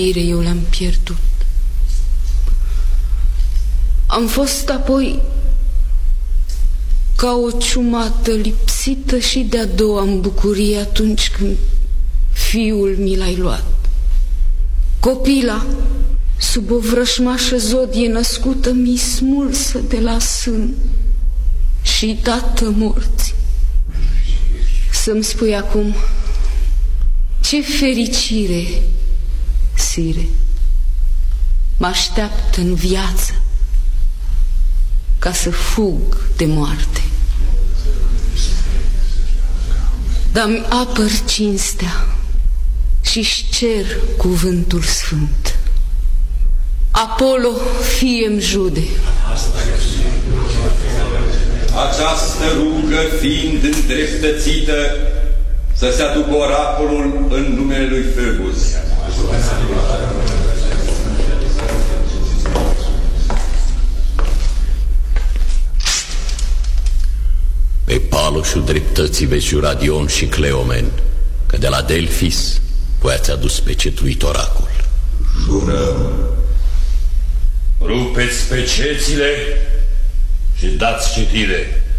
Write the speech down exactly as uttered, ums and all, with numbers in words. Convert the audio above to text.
Eu le-am pierdut. Am fost apoi ca o ciumată lipsită și de-a doua în bucurie atunci când fiul mi l-ai luat. Copila, sub o vrășmașă zodie născută, mi smulsă de la sân și dată morții. Să-mi spui acum, ce fericire, sire, mă așteaptă în viață ca să fug de moarte. Dar-mi apăr cinstea și-și cer cuvântul sfânt. Apollo, fie-mi jude. Această rugă fiind îndreptățită, să se aducă oracolul în numele lui Phoebus. Pe paloșul dreptății veți jura Dion și Cleomen că de la Delfis voi ați adus pe cetuit oracol. Jurăm. Rupeți pecețile și dați citire.